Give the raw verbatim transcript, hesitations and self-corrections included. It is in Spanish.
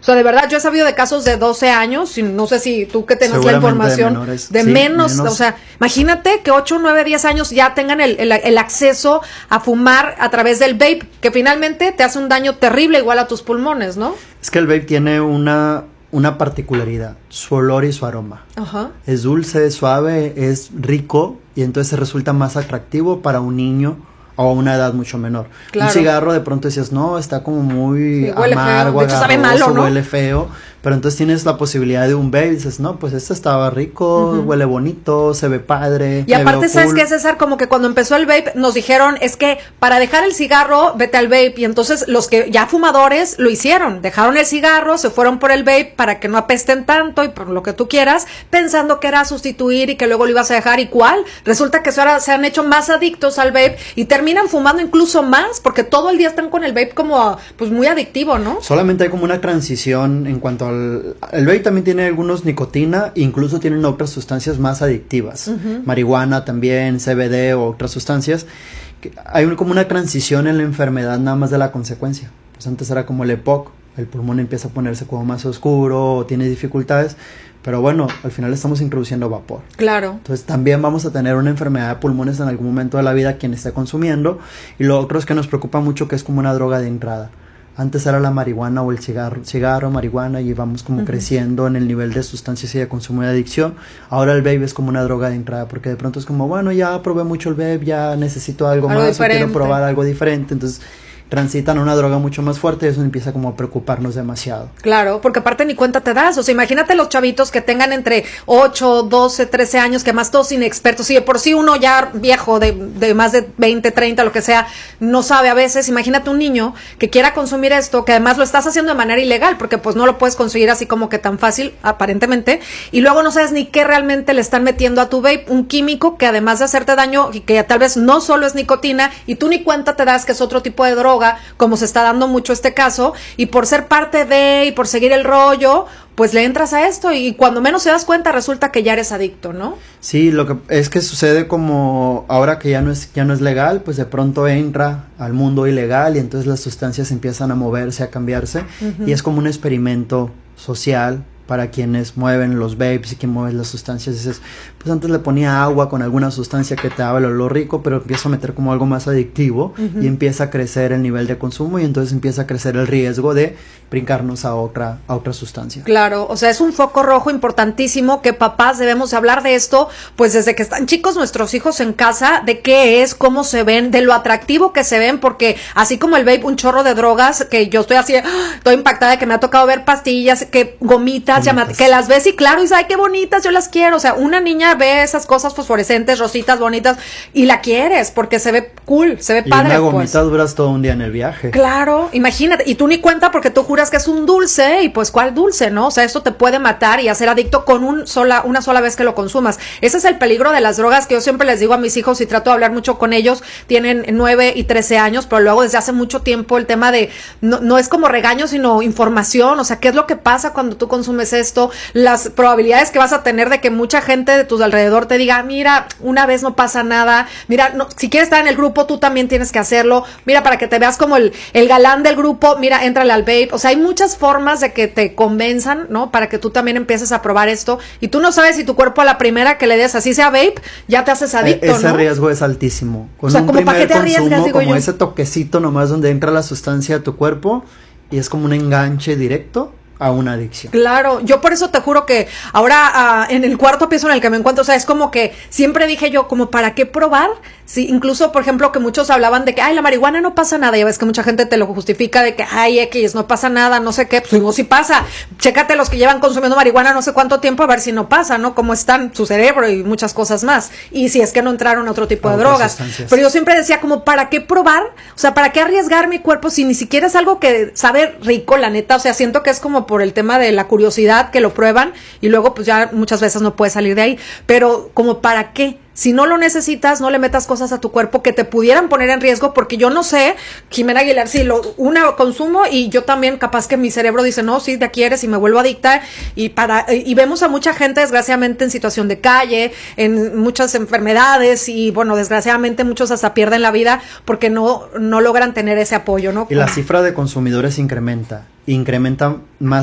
sea, de verdad, yo he sabido de casos de doce años, y no sé si tú que tenés la información, de, menores, de sí, menos, menos, o sea, imagínate que ocho, nueve, diez años ya tengan el, el, el acceso a fumar a través del vape, que finalmente te hace un daño terrible igual a tus pulmones, ¿no? Es que el vape tiene una, una particularidad, su olor y su aroma. Ajá. Es dulce, es suave, es rico, y entonces resulta más atractivo para un niño o a una edad mucho menor. Claro. Un cigarro de pronto decías, no, está como muy sí, amargo, de hecho sabe malo, ¿no? Huele feo, pero entonces tienes la posibilidad de un vape y dices, no, pues este estaba rico, uh-huh. huele bonito, se ve padre. Y aparte, ¿sabes cool. qué, César? Como que cuando empezó el vape nos dijeron, es que para dejar el cigarro, vete al vape, y entonces los que ya fumadores lo hicieron, dejaron el cigarro, se fueron por el vape para que no apesten tanto y por lo que tú quieras, pensando que era sustituir y que luego lo ibas a dejar, ¿y cuál? Resulta que ahora se han hecho más adictos al vape y terminan fumando incluso más, porque todo el día están con el vape como, pues muy adictivo, ¿no? Solamente hay como una transición en cuanto al... El vape también tiene algunos nicotina, incluso tienen otras sustancias más adictivas, uh-huh. marihuana también, C B D o otras sustancias. Que hay un, como una transición en la enfermedad nada más de la consecuencia. Pues antes era como el E P O C, el pulmón empieza a ponerse como más oscuro, o tiene dificultades, pero bueno, al final estamos introduciendo vapor. Claro. Entonces también vamos a tener una enfermedad de pulmones en algún momento de la vida quien esté consumiendo, y lo otro es que nos preocupa mucho que es como una droga de entrada. Antes era la marihuana o el cigarro, cigarro, marihuana, y vamos como uh-huh. creciendo en el nivel de sustancias y de consumo y de adicción. Ahora el vape es como una droga de entrada, porque de pronto es como, bueno, ya probé mucho el vape, ya necesito algo, algo más, diferente. O quiero probar algo diferente, entonces transitan a una droga mucho más fuerte y eso empieza como a preocuparnos demasiado. Claro, porque aparte ni cuenta te das, o sea, imagínate los chavitos que tengan entre ocho, doce, trece años, que más todos inexpertos, y de por sí uno ya viejo, de, de más de veinte, treinta, lo que sea, no sabe a veces. Imagínate un niño que quiera consumir esto, que además lo estás haciendo de manera ilegal, porque pues no lo puedes conseguir así como que tan fácil, aparentemente, y luego no sabes ni qué realmente le están metiendo a tu vape, un químico que además de hacerte daño, y que tal vez no solo es nicotina, y tú ni cuenta te das que es otro tipo de droga, como se está dando mucho este caso, y por ser parte de, y por seguir el rollo, pues le entras a esto, y cuando menos te das cuenta resulta que ya eres adicto, ¿no? Sí, lo que es que sucede como ahora que ya no es, ya no es legal, pues de pronto entra al mundo ilegal, y entonces las sustancias empiezan a moverse, a cambiarse, uh-huh. y es como un experimento social para quienes mueven los vapes y quien mueve las sustancias. Dices, pues antes le ponía agua con alguna sustancia que te daba el olor rico, pero empiezo a meter como algo más adictivo, uh-huh. y empieza a crecer el nivel de consumo, y entonces empieza a crecer el riesgo de brincarnos a otra, a otra sustancia. Claro, o sea, es un foco rojo importantísimo que papás debemos hablar de esto, pues desde que están chicos nuestros hijos en casa, de qué es, cómo se ven, de lo atractivo que se ven, porque así como el vape, un chorro de drogas, que yo estoy así, estoy impactada de que me ha tocado ver pastillas, que gomitas, Llama, que las ves y claro, y dices, ay, qué bonitas, yo las quiero. O sea, una niña ve esas cosas fosforescentes, rositas, bonitas, y la quieres porque se ve cool, se ve y padre. Y una gomita pues. duras todo un día en el viaje. Claro, imagínate, y tú ni cuenta porque tú juras que es un dulce, y pues ¿cuál dulce, no? O sea, esto te puede matar y hacer adicto con un sola, una sola vez que lo consumas. Ese es el peligro de las drogas que yo siempre les digo a mis hijos y trato de hablar mucho con ellos. Tienen nueve y trece años, pero luego desde hace mucho tiempo el tema de, no, no es como regaño, sino información. O sea, ¿qué es lo que pasa cuando tú consumes esto? Las probabilidades que vas a tener de que mucha gente de tus alrededor te diga, mira, una vez no pasa nada, mira, no, si quieres estar en el grupo, tú también tienes que hacerlo, mira, para que te veas como el, el galán del grupo, mira, éntrale al vape. O sea, hay muchas formas de que te convenzan, ¿no? Para que tú también empieces a probar esto, y tú no sabes si tu cuerpo a la primera que le des, así sea vape, ya te haces adicto, e- ese ¿no? riesgo es altísimo. Con o sea, un como para qué te consumo, arriesgas, digo como yo. ese toquecito nomás donde entra la sustancia a tu cuerpo, y es como un enganche directo a una adicción. Claro, yo por eso te juro que ahora uh, en el cuarto piso en el que me encuentro, o sea, es como que siempre dije yo, como para qué probar, sí, incluso por ejemplo que muchos hablaban de que, ay, la marihuana no pasa nada, ya ves que mucha gente te lo justifica de que, ay, X, no pasa nada, no sé qué, pues no, sí pasa, chécate los que llevan consumiendo marihuana no sé cuánto tiempo, a ver si no pasa, ¿no? Cómo están su cerebro y muchas cosas más, y si es que no entraron a otro tipo de drogas, sustancias. Pero yo siempre decía como, ¿para qué probar? O sea, ¿para qué arriesgar mi cuerpo si ni siquiera es algo que sabe rico, la neta? O sea, siento que es como por el tema de la curiosidad que lo prueban y luego pues ya muchas veces no puedes salir de ahí, pero como para qué, si no lo necesitas, no le metas cosas a tu cuerpo que te pudieran poner en riesgo, porque yo no sé, Jimena Aguilar, si lo una consumo y yo también capaz que mi cerebro dice, no, sí, te quieres y me vuelvo adicta, y para y vemos a mucha gente desgraciadamente en situación de calle, en muchas enfermedades, y bueno, desgraciadamente muchos hasta pierden la vida porque no, no logran tener ese apoyo, ¿no? Y la cifra de consumidores incrementa, incrementa más